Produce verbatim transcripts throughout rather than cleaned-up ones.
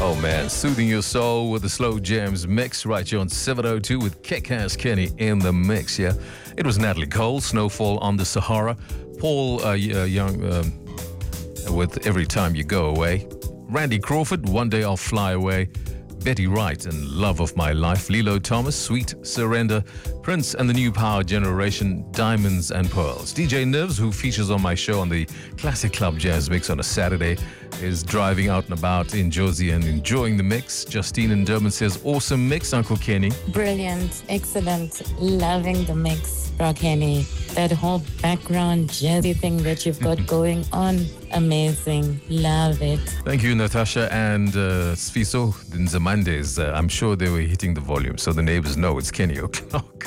Oh man, soothing your soul with the slow jams mix right here on seven oh two with Kick-Ass Kenny in the mix, yeah. It was Natalie Cole, Snowfall on the Sahara. Paul uh, uh, Young um, with Every Time You Go Away. Randy Crawford, One Day I'll Fly Away. Betty Wright and Love of My Life. Lilo Thomas, Sweet Surrender. Prince and the New Power Generation, Diamonds and Pearls. D J Nivs, who features on my show on the Classic Club Jazz Mix on a Saturday, is driving out and about in Josie and enjoying the mix. Justine and Durban says, awesome mix, Uncle Kenny. Brilliant, excellent, loving the mix, Bro Kenny. That whole background jazzy thing that you've got going on, amazing, love it. Thank you, Natasha and uh, Sfiso Nzamandes. Uh, I'm sure they were hitting the volume so the neighbors know it's Kenny O'Clock.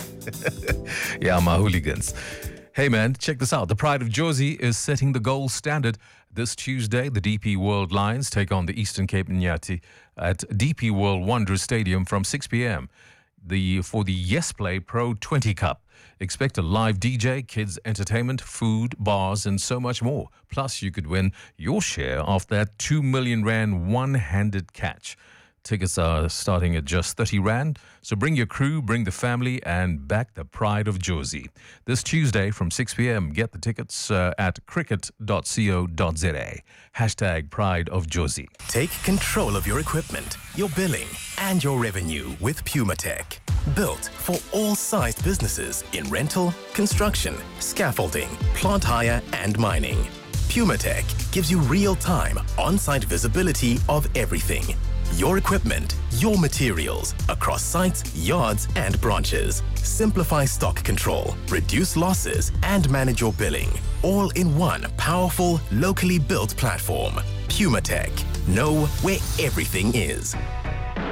Yeah, my hooligans. Hey man, check this out. The Pride of Josie is setting the gold standard. This Tuesday, the D P World Lions take on the Eastern Cape Nyati at D P World Wanderers Stadium from six p.m. The, for the Yes Play Pro twenty Cup. Expect a live D J, kids entertainment, food, bars, and so much more. Plus, you could win your share of that two million rand one-handed catch. Tickets are starting at just thirty rand. So bring your crew, bring the family, and back the Pride of Josie. This Tuesday from six p.m. Get the tickets uh, at cricket dot co dot za. Hashtag Pride of Josie. Take control of your equipment, your billing, and your revenue with PumaTech. Built for all sized businesses in rental, construction, scaffolding, plant hire, and mining. PumaTech gives you real-time, on-site visibility of everything. Your equipment, your materials, across sites, yards, and branches. Simplify stock control, reduce losses, and manage your billing. All in one powerful, locally built platform. PumaTech. Know where everything is.